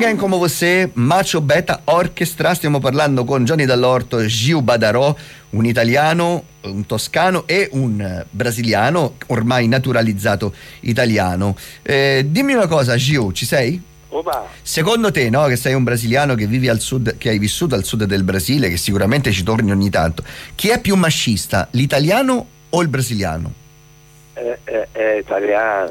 Ninguém Como Você, Macho Beta Orchestra. Stiamo parlando con Johnny Dall'Orto, Gil Badarò, un italiano, un toscano e un brasiliano ormai naturalizzato italiano. Dimmi una cosa, Gil, ci sei? Opa. Secondo te, no, che sei un brasiliano che vivi al sud, che hai vissuto al sud del Brasile, che sicuramente ci torni ogni tanto, chi è più mascista, l'italiano o il brasiliano? È italiano.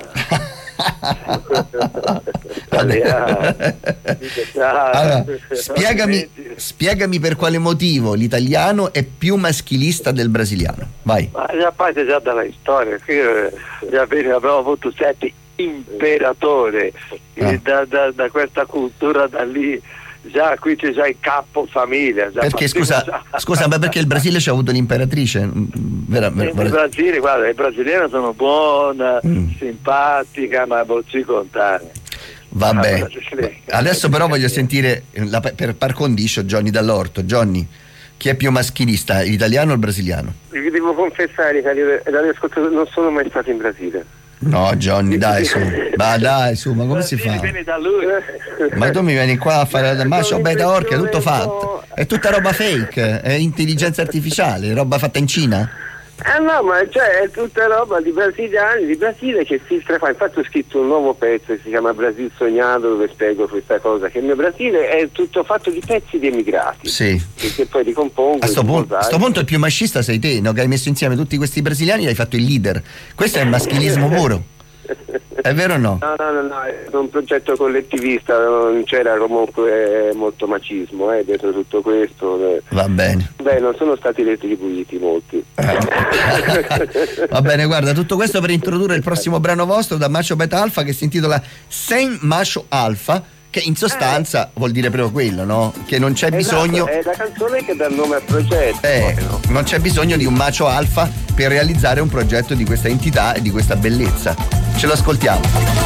Italiano. Allora, spiegami per quale motivo l'italiano è più maschilista del brasiliano. Vai. Ma già parte già dalla storia, qui abbiamo avuto 7 imperatori da questa cultura da lì. Già qui c'è già il capo famiglia. Perché scusa, ma perché il Brasile c'ha avuto l'imperatrice? Il Brasile, guarda, i brasiliani sono buona, simpatica, ma ci contare. Vabbè. Adesso però voglio sentire per par condicio Johnny Dall'Orto. Johnny, chi è più maschilista, l'italiano o il brasiliano? Vi devo confessare che non sono mai stato in Brasile. No, Johnny, dai su, ma come si fa? Da lui. Ma tu mi vieni qua a fare la Macho Beta Orchestra, è tutto fatto. È tutta roba fake, è intelligenza artificiale, roba fatta in Cina. No, ma cioè è tutta roba di brasiliani, di Brasile che filtra qua. Infatti ho scritto un nuovo pezzo che si chiama Brasil Sognato, dove spiego questa cosa, che il mio Brasile è tutto fatto di pezzi di emigrati. Sì. Che poi ricompongo. A sto punto il più mascista sei te, no? Che hai messo insieme tutti questi brasiliani e hai fatto il leader. Questo è il maschilismo puro. È vero o no? No, è un progetto collettivista, non c'era comunque molto macismo dietro tutto questo. Va bene. Beh, non sono stati retribuiti molti. Va bene, guarda, tutto questo per introdurre il prossimo brano vostro da Macho Beta Alpha, che si intitola Sem Macho Alpha, che in sostanza vuol dire proprio quello, no? Che non c'è bisogno. È la canzone che dà il nome al progetto. Non c'è bisogno di un macho alfa per realizzare un progetto di questa entità e di questa bellezza. Ce lo ascoltiamo.